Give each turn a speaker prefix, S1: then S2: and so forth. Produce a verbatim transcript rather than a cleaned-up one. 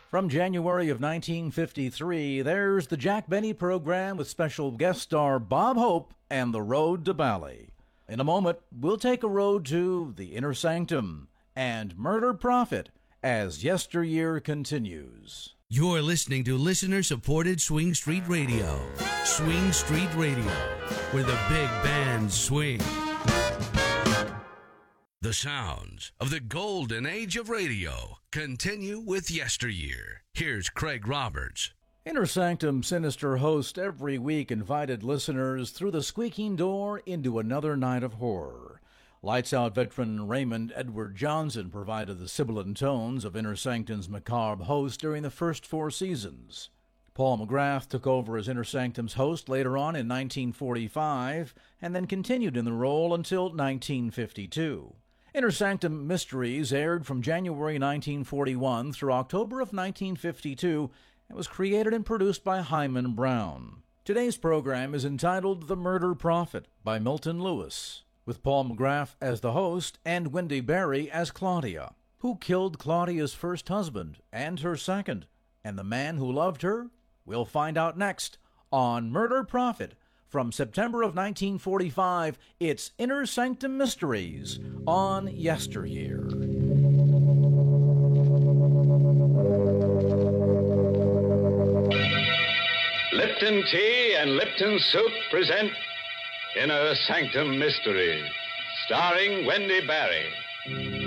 S1: From January of nineteen fifty-three, there's the Jack Benny Program with special guest star Bob Hope and The Road to Bali. In a moment, we'll take a road to the Inner Sanctum and Murder Prophet as yesteryear continues.
S2: You're listening to listener-supported Swing Street Radio. Swing Street Radio, where the big bands swing. The sounds of the golden age of radio continue with yesteryear. Here's Craig Roberts.
S1: Inner Sanctum Sinister host every week invited listeners through the squeaking door into another night of horror. Lights Out veteran Raymond Edward Johnson provided the sibilant tones of Inner Sanctum's macabre host during the first four seasons. Paul McGrath took over as Inner Sanctum's host later on in nineteen forty-five and then continued in the role until nineteen fifty-two. Inner Sanctum Mysteries aired from January nineteen forty-one through October of nineteen fifty-two and was created and produced by Hyman Brown. Today's program is entitled The Murder Prophet by Milton Lewis, with Paul McGrath as the host and Wendy Barry as Claudia. Who killed Claudia's first husband and her second, and the man who loved her? We'll find out next on Murder Prophet. From September of nineteen forty-five, it's Inner Sanctum Mysteries on Yesteryear.
S3: Lipton Tea and Lipton Soup present Inner Sanctum Mysteries, starring Wendy Barry.